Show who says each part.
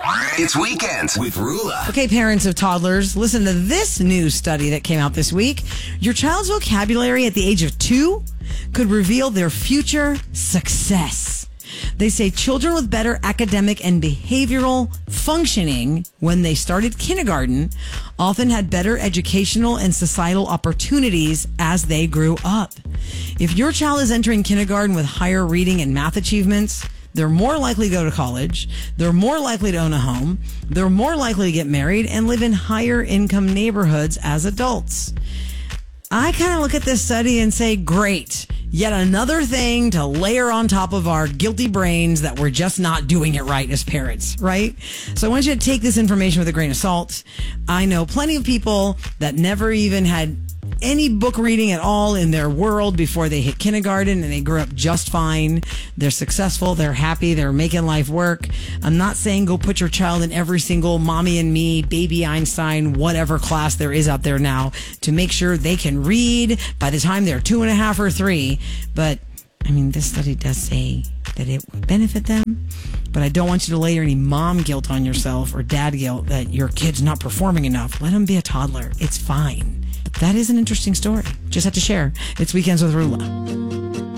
Speaker 1: It's Weekends with Rula.
Speaker 2: Okay, parents of toddlers, listen to this new study that came out this week. Your child's vocabulary at the age of 2 could reveal their future success. They say children with better academic and behavioral functioning when they started kindergarten often had better educational and societal opportunities as they grew up. If your child is entering kindergarten with higher reading and math achievements, they're more likely to go to college, they're more likely to own a home, they're more likely to get married and live in higher income neighborhoods as adults. I kind of look at this study and say, great. Yet another thing to layer on top of our guilty brains that we're just not doing it right as parents, right? So I want you to take this information with a grain of salt. I know plenty of people that never even had any book reading at all in their world before they hit kindergarten, and they grew up just fine. They're successful. They're happy. They're making life work. I'm not saying go put your child in every single Mommy and Me, Baby Einstein, whatever class there is out there now to make sure they can read by the time they're 2.5 or 3. But I mean, this study does say that it would benefit them, but I don't want you to layer any mom guilt on yourself or dad guilt that your kid's not performing enough. Let them be a toddler. It's fine. That is an interesting story. Just had to share. It's Weekends with Rula.